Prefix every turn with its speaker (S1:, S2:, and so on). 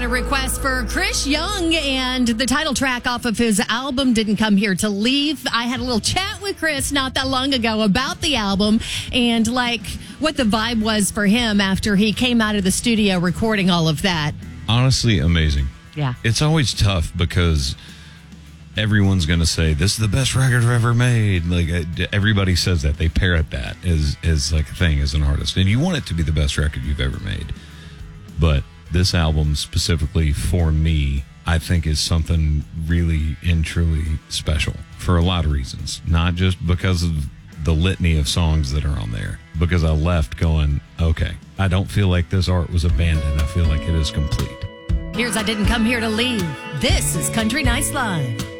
S1: a request for Chris Young and the title track off of his album, Didn't Come Here to Leave. I had a little chat with Chris not that long ago about the album and what the vibe was for him after he came out of the studio recording all of that.
S2: Honestly, amazing.
S1: Yeah.
S2: It's always tough because everyone's going to say, this is the best record I've ever made. Everybody says that. They parrot that as like a thing as an artist. And you want it to be the best record you've ever made. But this album specifically for me, I think is something really and truly special for a lot of reasons. Not just because of the litany of songs that are on there, because I left going, okay, I don't feel like this art was abandoned. I feel like it is complete.
S1: Here's I Didn't Come Here to Leave. This is Country Nights Live.